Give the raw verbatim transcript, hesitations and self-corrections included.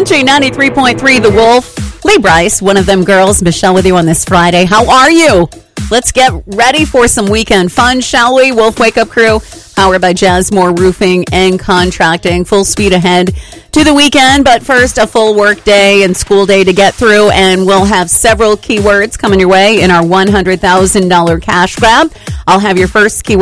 Country ninety-three point three, The Wolf. Lee Bryce, one of them girls. Michelle with you on this Friday. How are you? Let's get ready for some weekend fun, shall we? Wolf Wake Up Crew, powered by Jasmore Roofing and Contracting. Full speed ahead to the weekend, but first a full work day and school day to get through, and we'll have several keywords coming your way in our one hundred thousand dollars cash grab. I'll have your first keyword